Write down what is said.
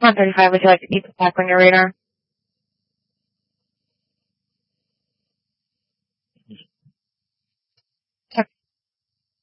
135, would you like to keep it back on your radar?